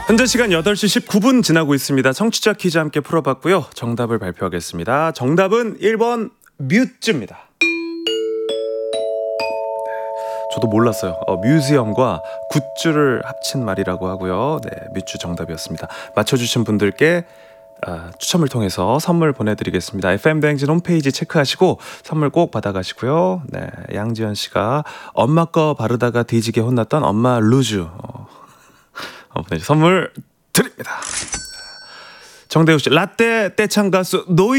현재 시간 8시 19분 지나고 있습니다. 청취자 퀴즈 함께 풀어봤고요. 정답을 발표하겠습니다. 정답은 1번 뮤즈입니다. 저도 몰랐어요. 뮤지엄과 굿즈를 합친 말이라고 하고요. 네, 뮤즈 정답이었습니다. 맞춰주신 분들께 추첨을 통해서 선물 보내드리겠습니다. FM대행진 홈페이지 체크하시고 선물 꼭 받아가시고요. 네, 양지연 씨가 엄마 거 바르다가 뒤지게 혼났던 엄마 루즈 선물 드립니다. 정대우 씨, 라떼 떼창 가수 노이